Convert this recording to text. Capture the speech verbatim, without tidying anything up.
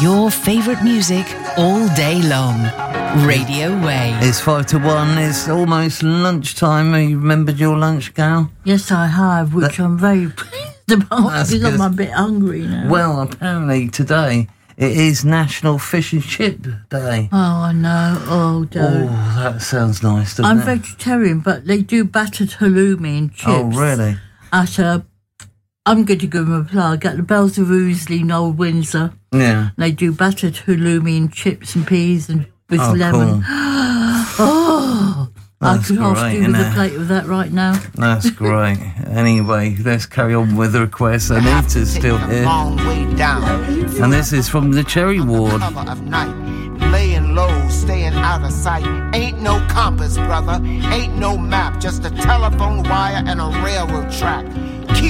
Your favourite music all day long. Radio Way. It's five to one. It's almost lunchtime. Have you remembered your lunch, Gal? Yes, I have, which that, I'm very pleased about because I'm a bit hungry now. Well, apparently today it is National Fish and Chip Day. Oh, I know. Oh, don't. Oh, that sounds nice, doesn't I'm it? I'm vegetarian, but they do battered halloumi and chips. Oh, really? At a... I'm going to give them a plug. At the Bells of Ouseley in Old Windsor. Yeah. They do battered halloumi and chips and peas and with oh, lemon. Cool. Oh, That's I could great, ask you with a plate of that right now. That's great. Anyway, let's carry on with the requests. Anita's still here. And this is from the Cherry Ward. Laying low, staying out of sight. Ain't no compass, brother. Ain't no map. Just a telephone wire and a railroad track.